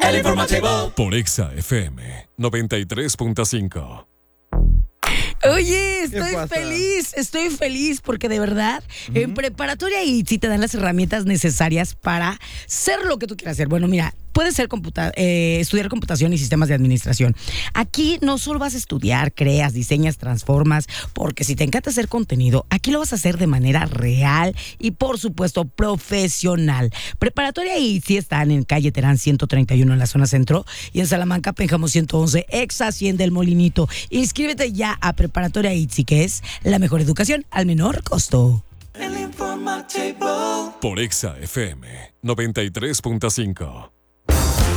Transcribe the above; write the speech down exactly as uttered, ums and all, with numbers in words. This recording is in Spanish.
El informativo. Por Exa F M noventa y tres punto cinco. Oye, estoy feliz, estoy feliz porque de verdad uh-huh. en Preparatoria I T S I te dan las herramientas necesarias para ser lo que tú quieras hacer. Bueno, mira, puedes ser computa- eh, estudiar computación y sistemas de administración. Aquí no solo vas a estudiar, creas, diseñas, transformas, porque si te encanta hacer contenido, aquí lo vas a hacer de manera real y por supuesto profesional. Preparatoria I T S I están en calle Terán ciento treinta y uno en la zona centro y en Salamanca, Pénjamo ciento once, ex Hacienda El Molinito. Inscríbete ya a Preparatoria I T S I, que es la mejor educación al menor costo. El informativo. Por Exa F M noventa y tres punto cinco.